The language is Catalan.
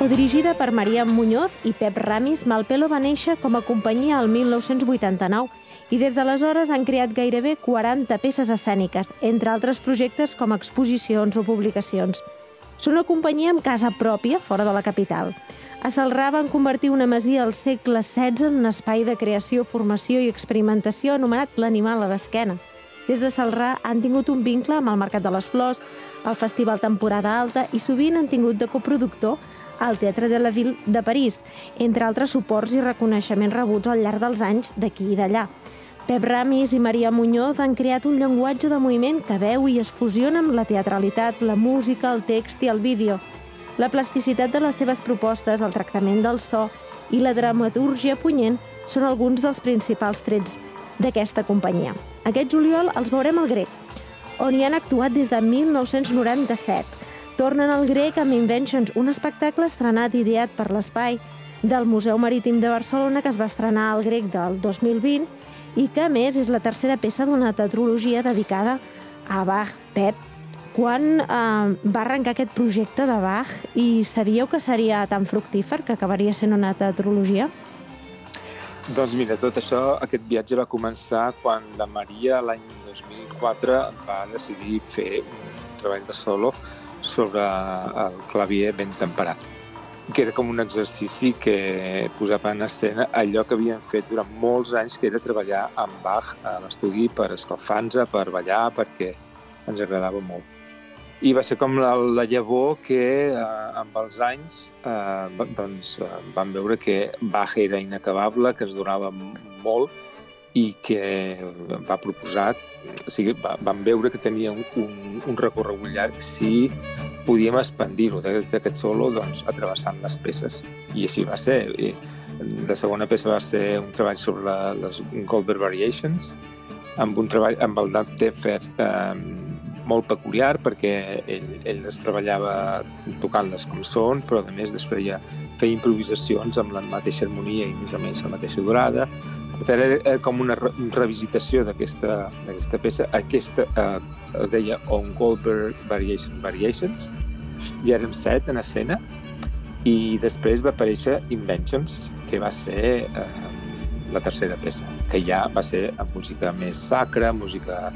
Codirigida per Maria Muñoz i Pep Ramis, Malpelo va néixer com a companyia el 1989 i des d'aleshores han creat gairebé 40 peces escèniques, entre altres projectes com exposicions o publicacions. Són una companyia amb casa pròpia, fora de la capital. A Celrà van convertir una masia al segle XVI en un espai de creació, formació i experimentació anomenat l'Animal a l'esquena. Des de Celrà han tingut un vincle amb el Mercat de les Flors, el Festival Temporada Alta i sovint han tingut de coproductor al Teatre de la Ville de París, entre altres suports i reconeixements rebuts al llarg dels anys d'aquí i d'allà. Pep Ramis i Maria Muñoz han creat un llenguatge de moviment que veu i es fusiona amb la teatralitat, la música, el text i el vídeo. La plasticitat de les seves propostes, el tractament del so i la dramatúrgia punyent són alguns dels principals trets d'aquesta companyia. Aquest juliol els veurem al Grec, on hi han actuat des de 1997. Tornen al Grec amb Inventions, un espectacle estrenat i ideat per l'Espai del Museu Marítim de Barcelona que es va estrenar al Grec del 2020 i que, a més, és la tercera peça d'una tetralogia dedicada a Bach. Pep, quan va arrencar aquest projecte de Bach i sabíeu que seria tan fructífer que acabaria sent una tetralogia? Doncs mira, tot això, aquest viatge va començar quan la Maria, l'any 2004, va decidir fer un treball de solo sobre el clavier ben temperat, que era com un exercici que posava en escena allò que havien fet durant molts anys, que era treballar amb Bach a l'estudi per escalfar-nos, per ballar, perquè ens agradava molt. I va ser com la llavor que amb els anys vam veure que Bach era inacabable, que es donava molt i que va proposar, vam veure que tenia un recorregut llarg si podíem expandir-ho des d'aquest solo atrevessant les peces. I així va ser. La segona peça va ser un treball sobre les Goldberg Variations, amb el Dante Teffez molt peculiar, perquè ell les treballava tocant-les com són, però a més després feia improvisacions amb la mateixa harmonia i més o menys la mateixa durada. Per tant, era com una revisitació d'aquesta peça. Aquesta es deia On Goldberg Variations, ja érem 7 en escena, i després va aparèixer Inventions, que va ser la tercera peça, que ja va ser amb música més sacra, música